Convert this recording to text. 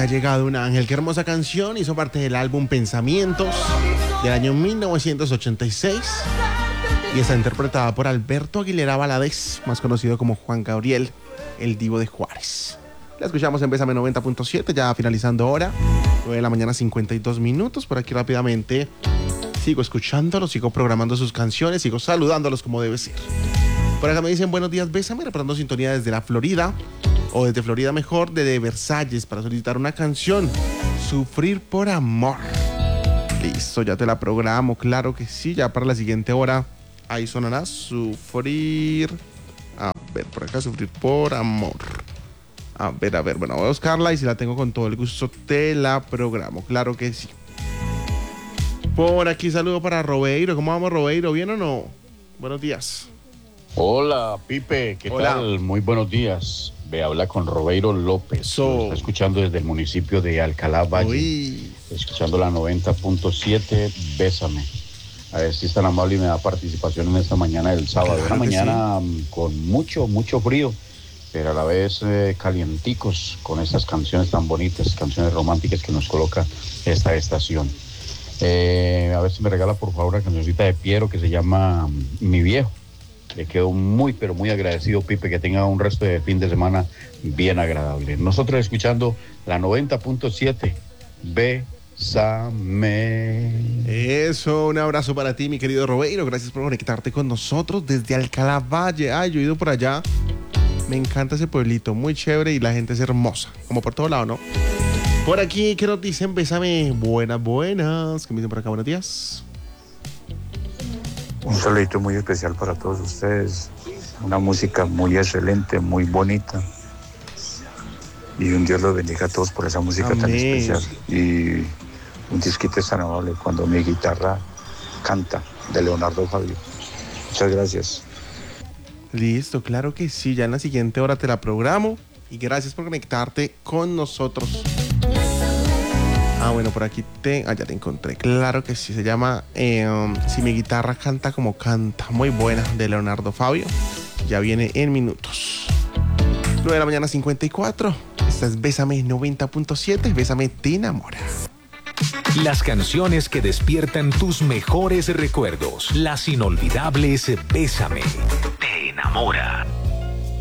llegado un ángel. Qué hermosa canción. Hizo parte del álbum Pensamientos del año 1986 y está interpretada por Alberto Aguilera Valadez, más conocido como Juan Gabriel, el Divo de Juárez. La escuchamos en Bésame 90.7, ya finalizando hora, 9 de la mañana 52 minutos. Por aquí rápidamente sigo escuchándolos, sigo programando sus canciones, sigo saludándolos como debe ser. Por acá me dicen buenos días, Bésame, reparando sintonía desde la Florida, o desde Florida mejor, de Versalles, para solicitar una canción, Sufrir por Amor. Listo, ya te la programo, claro que sí, ya para la siguiente hora, ahí sonará Sufrir. A ver, por acá, Sufrir por Amor. A ver, bueno, voy a buscarla y si la tengo con todo el gusto te la programo, claro que sí. Por aquí saludo para Robeiro, ¿cómo vamos, Robeiro? ¿Bien o no? Buenos días. Hola, Pipe, ¿qué tal? Muy buenos días. Ve, habla con Robeiro López. Está escuchando desde el municipio de Alcalá Valle. Uy. Escuchando la 90.7, Bésame. A ver si es tan amable y me da participación en esta mañana del sábado. Claro, una mañana sí, con mucho frío, pero a la vez calienticos con estas canciones tan bonitas, canciones románticas que nos coloca esta estación. A ver si me regala por favor la cancioncita de Piero que se llama Mi Viejo. Le quedo muy, pero muy agradecido, Pipe, que tenga un resto de fin de semana bien agradable. Nosotros escuchando la 90.7, Bésame. Eso, un abrazo para ti, mi querido Robeiro. Gracias por conectarte con nosotros desde Alcalá Valle. Ay, yo he ido por allá. Me encanta ese pueblito, muy chévere y la gente es hermosa, como por todo lado, ¿no? Por aquí, ¿qué nos dicen? Bésame. Buenas. ¿Qué me dicen por acá? Buenos días. Un saludito muy especial para todos ustedes. Una música muy excelente, muy bonita. Y un Dios los bendiga a todos por esa música tan especial. Y un disquito tan amable cuando mi guitarra canta, de Leonardo Fabio. Muchas gracias. Listo, claro que sí. Ya en la siguiente hora te la programo. Y gracias por conectarte con nosotros. Bueno, por aquí ya te encontré. Claro que sí, se llama Si mi guitarra canta como canta. Muy buena, de Leonardo Fabio. Ya viene en minutos. 9 de la mañana 54. Esta es Bésame 90.7. Bésame te enamora. Las canciones que despiertan tus mejores recuerdos. Las inolvidables Bésame te enamora.